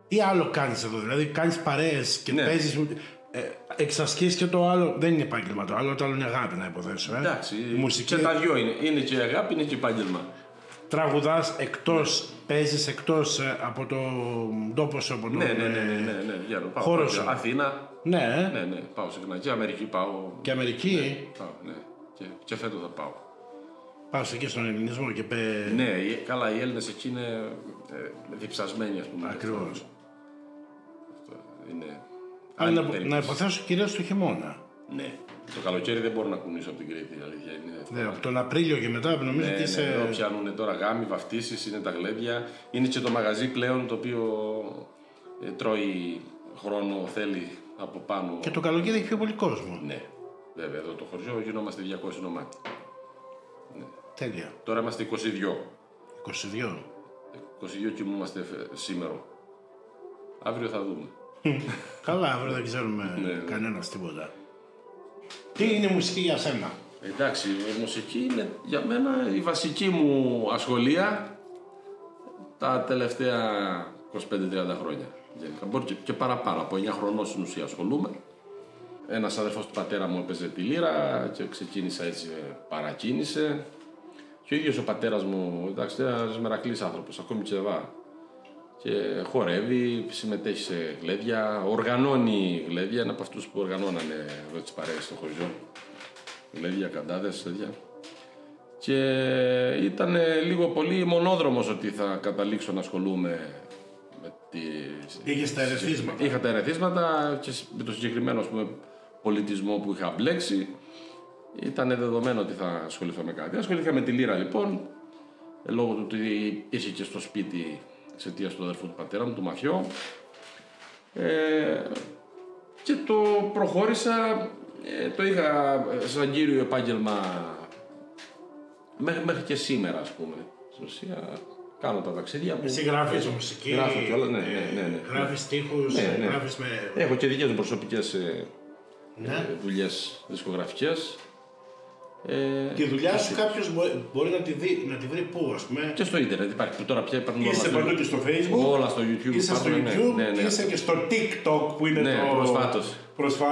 Τι άλλο κάνεις εδώ, δηλαδή κάνεις παρέες και παίζεις. Εξασκείς και το άλλο. Δεν είναι επάγγελμα το άλλο, το άλλο είναι αγάπη να υποθέσω. Εντάξει, μουσική... και τα δυο είναι. Είναι και αγάπη, είναι και επάγγελμα. Τραγουδάς εκτός, παίζεις εκτός από το τόπο σου, από το. Ναι. Χώρο πάω σου. Αθήνα. Ναι. Ναι, πάω συχνά. Και Αμερική πάω. Και Αμερική. Ναι, πάω, ναι. Και φέτος θα πάω. Πας εκεί στον ελληνισμό και Ναι, καλά, οι Έλληνες εκεί είναι διψασμένοι, ας πούμε. Ακριβώς. Είναι. Αλλά να υποθέσω κυρίως το χειμώνα. Ναι. Το καλοκαίρι δεν μπορώ να κουνήσω από την Κρήτη, αλήθεια. Ναι, από τον Απρίλιο και μετά νομίζω ότι είσαι. Εδώ πιάνουν τώρα γάμοι, βαφτίσεις, είναι τα γλέντια. Είναι και το μαγαζί πλέον το οποίο τρώει χρόνο, θέλει από πάνω. Και το καλοκαίρι έχει πιο πολύ κόσμο. Ναι, βέβαια. Εδώ το χωριό γινόμαστε 200 νομάτι. Ναι. Τέλεια. Τώρα είμαστε 22. 22. 22 κοιμούμαστε σήμερα. Αύριο θα δούμε. Καλά, αύριο δεν ξέρουμε κανένας τίποτα. Τι είναι η μουσική για σένα? Εντάξει, η μουσική είναι για μένα η βασική μου ασχολία τα τελευταία 25-30 χρόνια. Μπορεί και παραπάνω, από 9 χρονών στην ουσία ασχολούμαι. Ένας αδερφός του πατέρα μου έπαιζε τη λύρα και ξεκίνησα έτσι, παρακίνησε. Και ο ίδιος ο πατέρας μου, εντάξει, ένας μερακλής άνθρωπος, ακόμη και εδώ. Και χορεύει, συμμετέχει σε γλέδια, οργανώνει γλέδια, είναι από αυτούς που οργανώνανε εδώ τις παρέες στο χωριό. Γλέδια, καντάδες, τέτοια. Και ήταν λίγο πολύ μονόδρομος ότι θα καταλήξω να ασχολούμαι με τις... Είχες τα ερεθίσματα. Είχα τα ερεθίσματα και με το συγκεκριμένο, ας πούμε, πολιτισμό που είχα μπλέξει. Ήταν δεδομένο ότι θα ασχοληθώ με κάτι. Ασχολήθηκα με τη λύρα λοιπόν, λόγω του ότι είσαι και στο σπίτι εξαιτίας του αδερφού του πατέρα μου, του Μαθιό. Και το προχώρησα, το είχα σαν κύριο επάγγελμα μέχρι και σήμερα, ας πούμε. Στην ουσία κάνω τα ταξίδια μου. Εσύ γράφεις μουσική, γράφω κιόλας, ναι. Γράφεις στίχους, γράφεις με... Έχω και δικές μου προσωπικές δουλειές δισκογραφικές. Τη δουλειά σου κάποιος μπορεί να τη βρει πού, ας πούμε? Και στο ίντερνετ υπάρχει. Τώρα πια υπάρχουν όλα. Είσαι παντού και στο Facebook. Όλα στο YouTube. Είσαι στο YouTube, είσαι και στο TikTok που είναι προσφάτως.